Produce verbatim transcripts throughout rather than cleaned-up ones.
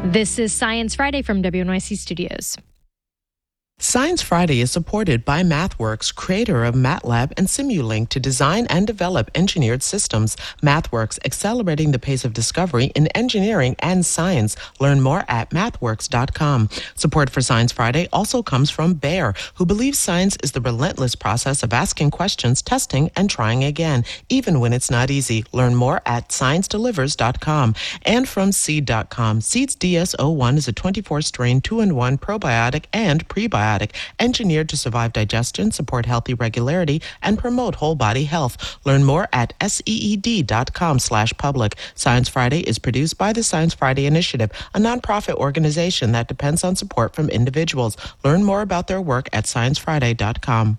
This is Science Friday from W N Y C Studios. Science Friday is supported by MathWorks, creator of MATLAB and Simulink, to design and develop engineered systems. MathWorks, accelerating the pace of discovery in engineering and science. Learn more at mathworks dot com. Support for Science Friday also comes from Bayer, who believes science is the relentless process of asking questions, testing, and trying again, even when it's not easy. Learn more at science delivers dot com. And from seed dot com. Seeds D S zero one is a twenty-four strain two in one probiotic and prebiotic, engineered to survive digestion, support healthy regularity, and promote whole body health. Learn more at seed dot com slash public. Science Friday is produced by the Science Friday Initiative, a nonprofit organization that depends on support from individuals. Learn more about their work at science friday dot com.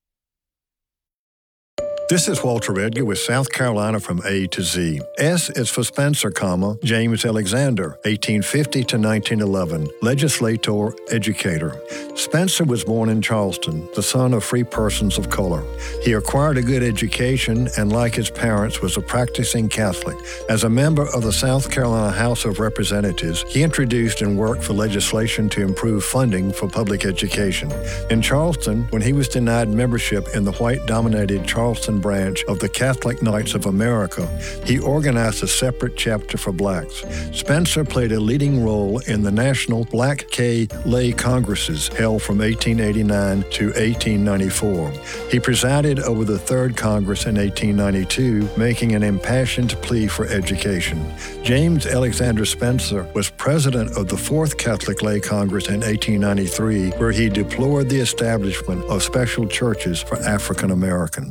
This is Walter Edgar with South Carolina from A to Z. S is for Spencer, comma, James Alexander, eighteen fifty to nineteen eleven, legislator, educator. Spencer was born in Charleston, the son of free persons of color. He acquired a good education and, like his parents, was a practicing Catholic. As a member of the South Carolina House of Representatives, he introduced and worked for legislation to improve funding for public education. In Charleston, when he was denied membership in the white-dominated Charleston branch of the Catholic Knights of America, he organized a separate chapter for blacks. Spencer played a leading role in the National Black K Lay Congresses held from eighteen eighty-nine to eighteen ninety-four. He presided over the Third Congress in eighteen ninety-two, making an impassioned plea for education. James Alexander Spencer was president of the Fourth Catholic Lay Congress in eighteen ninety-three, where he deplored the establishment of special churches for African Americans.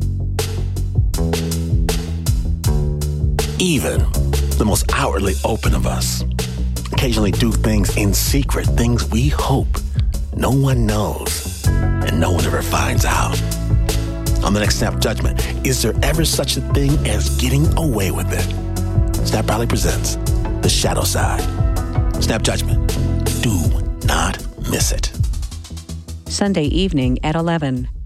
Even the most outwardly open of us occasionally do things in secret, things we hope no one knows and no one ever finds out. On the next Snap Judgment, is there ever such a thing as getting away with it? Snap proudly presents The Shadow Side. Snap Judgment. Do not miss it. Sunday evening at eleven.